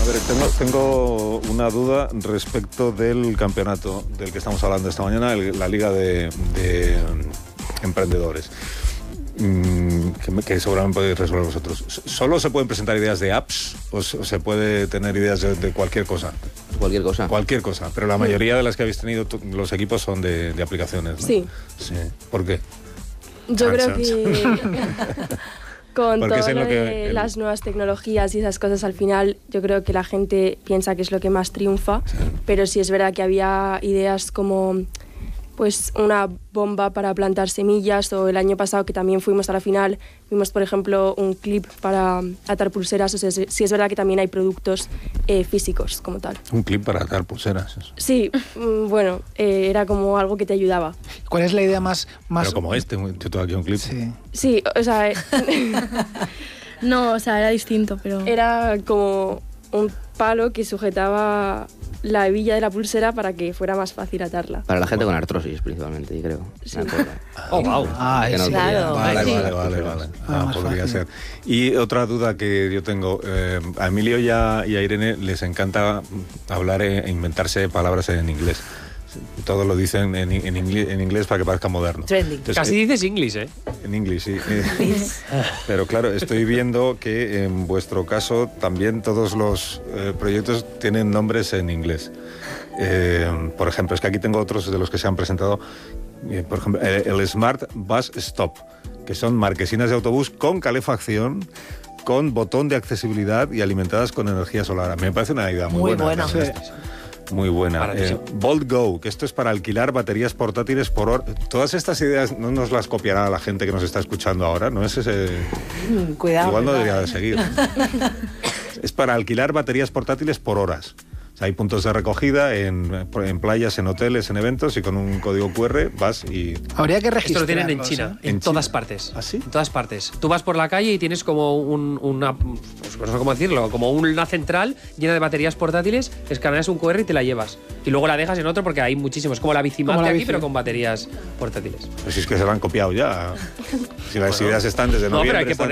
ver, tengo una duda respecto del campeonato del que estamos hablando esta mañana, la Liga de Emprendedores. Que seguramente podéis resolver vosotros. ¿Solo se pueden presentar ideas de apps o se puede tener ideas de cualquier cosa? Cualquier cosa. Cualquier cosa, pero la mayoría de las que habéis tenido los equipos son de aplicaciones, ¿no? Sí. ¿Por qué? Yo creo que con Porque todo lo de las nuevas tecnologías y esas cosas, al final yo creo que la gente piensa que es lo que más triunfa, pero sí es verdad que había ideas como pues una bomba para plantar semillas, o el año pasado que también fuimos a la final, vimos por ejemplo un clip para atar pulseras. O sea, sí es verdad que también hay productos físicos como tal. Un clip para atar pulseras. Eso. Sí, bueno, era como algo que te ayudaba. ¿Cuál es la idea más...? Pero como yo tengo aquí un clip. Sí, o sea... No, o sea, era distinto, pero... Era como un palo que sujetaba la hebilla de la pulsera para que fuera más fácil atarla. Para la gente con artrosis, principalmente, yo creo. Sí. Oh, wow. Claro. Vale. Podría ser. Y otra duda que yo tengo, a Emilio y a Irene les encanta hablar e inventarse palabras en inglés. Todos lo dicen en inglés para que parezca moderno. Entonces, casi dices English, ¿eh? En inglés, sí. Pero claro, estoy viendo que en vuestro caso también todos los proyectos tienen nombres en inglés. Por ejemplo, es que aquí tengo otros de los que se han presentado. Por ejemplo, el Smart Bus Stop, que son marquesinas de autobús con calefacción, con botón de accesibilidad y alimentadas con energía solar. A mí me parece una idea muy buena. Muy buena. Bolt Go, que esto es para alquilar baterías portátiles por hora. Todas estas ideas no nos las copiará la gente que nos está escuchando ahora, ¿no? Es ese... Cuidado. Igual no debería de seguir. Es para alquilar baterías portátiles por horas. O sea, hay puntos de recogida en playas, en hoteles, en eventos, y con un código QR vas y... Habría que registrarlos. Esto lo tienen en China, en todas partes. ¿Ah, sí? En todas partes. Tú vas por la calle y tienes como una, pues no sé cómo decirlo, como una central llena de baterías portátiles, escaneas un QR y te la llevas. Y luego la dejas en otro porque hay muchísimos, como la Bicimap de aquí, pero con baterías portátiles. Pues si es que se la han copiado ya. Si las ideas están desde noviembre... Pero hay que